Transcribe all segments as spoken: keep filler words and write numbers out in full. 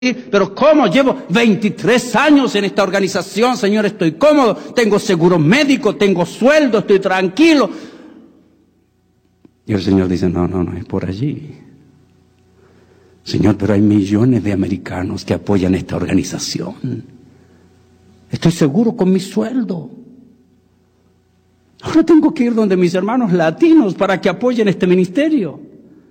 Pero ¿cómo? Llevo veintitrés años en esta organización, Señor, estoy cómodo, tengo seguro médico, tengo sueldo, estoy tranquilo. Y el Señor dice, no, no, no es por allí. Señor, pero hay millones de americanos que apoyan esta organización. Estoy seguro con mi sueldo. Ahora tengo que ir donde mis hermanos latinos para que apoyen este ministerio.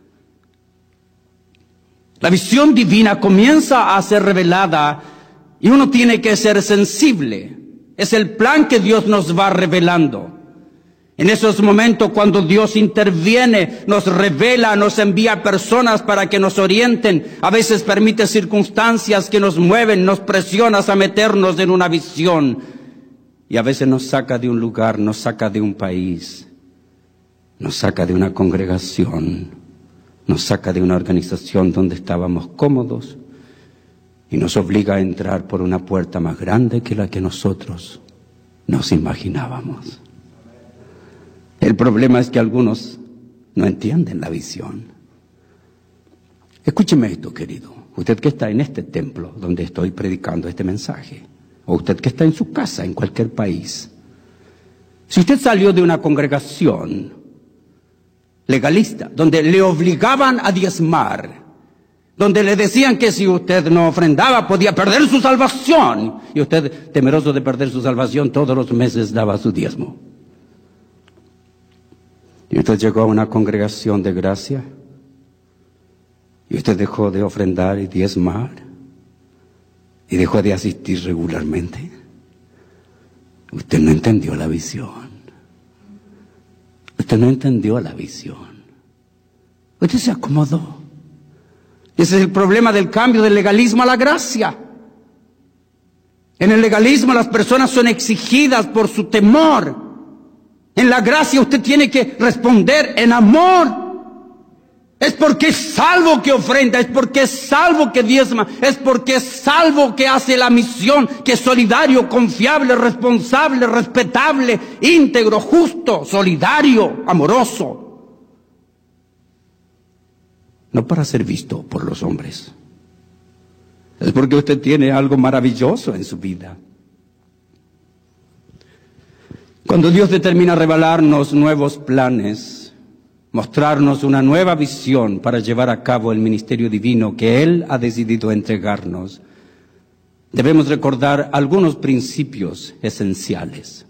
La visión divina comienza a ser revelada y uno tiene que ser sensible. Es el plan que Dios nos va revelando. En esos momentos cuando Dios interviene, nos revela, nos envía personas para que nos orienten. A veces permite circunstancias que nos mueven, nos presionan a meternos en una visión. Y a veces nos saca de un lugar, nos saca de un país, nos saca de una congregación. Nos saca de una organización donde estábamos cómodos y nos obliga a entrar por una puerta más grande que la que nosotros nos imaginábamos. El problema es que algunos no entienden la visión. Escúcheme esto, querido. Usted que está en este templo donde estoy predicando este mensaje, o usted que está en su casa, en cualquier país. Si usted salió de una congregación legalista, donde le obligaban a diezmar, donde le decían que si usted no ofrendaba podía perder su salvación, y usted, temeroso de perder su salvación, todos los meses daba su diezmo. Y usted llegó a una congregación de gracia, y usted dejó de ofrendar y diezmar, y dejó de asistir regularmente. Usted no entendió la visión. Usted no entendió la visión. Usted se acomodó. Ese es el problema del cambio del legalismo a la gracia. En el legalismo las personas son exigidas por su temor. En la gracia usted tiene que responder en amor. Es porque es salvo que ofrenda, es porque es salvo que diezma, es porque es salvo que hace la misión, que es solidario, confiable, responsable, respetable, íntegro, justo, solidario, amoroso. No para ser visto por los hombres. Es porque usted tiene algo maravilloso en su vida. Cuando Dios determina revelarnos nuevos planes, mostrarnos una nueva visión para llevar a cabo el ministerio divino que Él ha decidido entregarnos, debemos recordar algunos principios esenciales.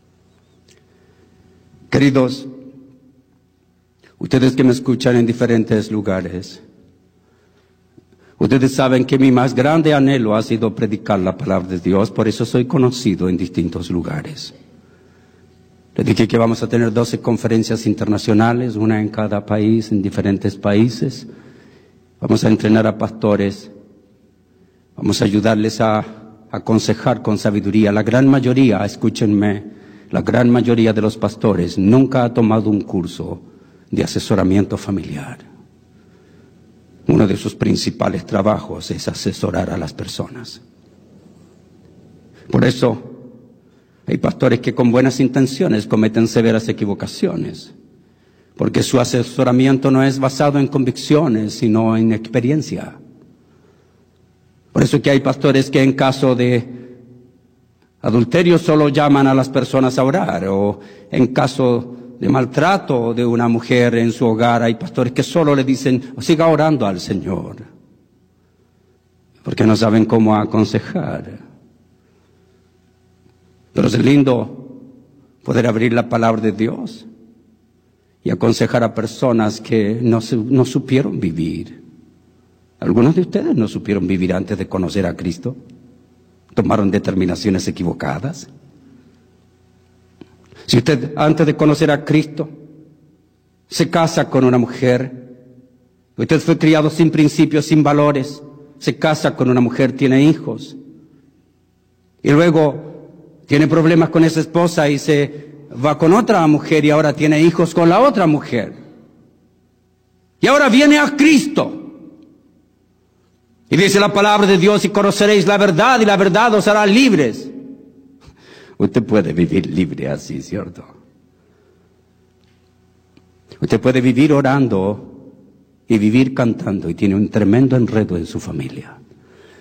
Queridos, ustedes que me escuchan en diferentes lugares, ustedes saben que mi más grande anhelo ha sido predicar la palabra de Dios, por eso soy conocido en distintos lugares. Les dije que vamos a tener doce conferencias internacionales, una en cada país, en diferentes países. Vamos a entrenar a pastores. Vamos a ayudarles a, a aconsejar con sabiduría. La gran mayoría, escúchenme, la gran mayoría de los pastores nunca ha tomado un curso de asesoramiento familiar. Uno de sus principales trabajos es asesorar a las personas. Por eso, hay pastores que con buenas intenciones cometen severas equivocaciones, porque su asesoramiento no es basado en convicciones, sino en experiencia. Por eso que hay pastores que en caso de adulterio solo llaman a las personas a orar, o en caso de maltrato de una mujer en su hogar, hay pastores que solo le dicen, siga orando al Señor, porque no saben cómo aconsejar. Pero es lindo poder abrir la palabra de Dios y aconsejar a personas que no, no supieron vivir. Algunos de ustedes no supieron vivir antes de conocer a Cristo. Tomaron determinaciones equivocadas. Si usted antes de conocer a Cristo se casa con una mujer, usted fue criado sin principios, sin valores, se casa con una mujer, tiene hijos, y luego tiene problemas con esa esposa y se va con otra mujer y ahora tiene hijos con la otra mujer. Y ahora viene a Cristo. Y dice la palabra de Dios, y conoceréis la verdad y la verdad os hará libres. Usted puede vivir libre así, ¿cierto? Usted puede vivir orando y vivir cantando y tiene un tremendo enredo en su familia.